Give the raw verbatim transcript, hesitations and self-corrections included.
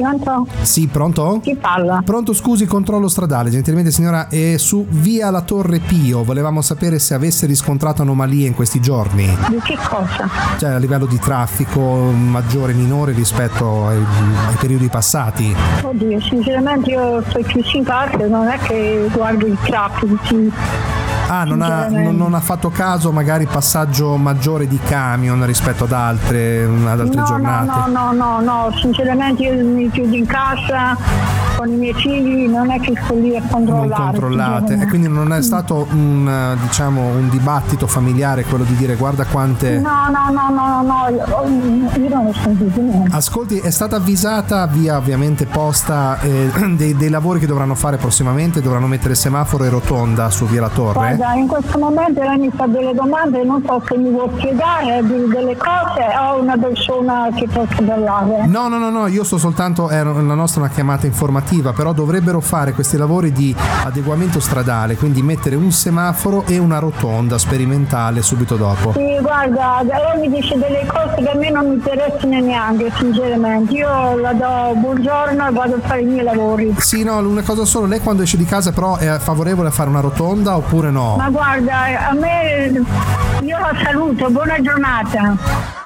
Pronto? Sì, pronto? Chi parla? Pronto, scusi, controllo stradale. Gentilmente signora, è su via La Torre Pio. Volevamo sapere se avesse riscontrato anomalie in questi giorni. Di che cosa? Cioè a livello di traffico maggiore, minore rispetto ai, ai periodi passati. Oddio, sinceramente io sto chiuso in casa, non è che guardo il traffico, sì. Ah, non ha, non, non ha fatto caso magari passaggio maggiore di camion rispetto ad altre, ad altre no, giornate? No, no, no, no, no, sinceramente io mi chiudo in casa con i miei figli, non è che sto lì a controllare. Non controllate, e quindi non è stato un, diciamo, un dibattito familiare quello di dire guarda quante... No, no, no, no, no, io, io non ho sentito niente. Ascolti, è stata avvisata via ovviamente posta eh, dei, dei lavori che dovranno fare prossimamente, dovranno mettere semaforo e rotonda su via La Torre? Guarda, in questo momento lei mi fa delle domande, non so se mi vuol spiegare delle cose o una persona che posso parlare. No, no, no, no, io sto soltanto, è la nostra una chiamata informativa, però dovrebbero fare questi lavori di adeguamento stradale, quindi mettere un semaforo e una rotonda sperimentale subito dopo. Sì, guarda, lei mi dice delle cose che a me non mi interessano neanche, sinceramente. Io la do buongiorno e vado a fare i miei lavori. Sì, no, una cosa solo, lei quando esce di casa però è favorevole a fare una rotonda oppure no? Ma guarda, a me, io la saluto, buona giornata.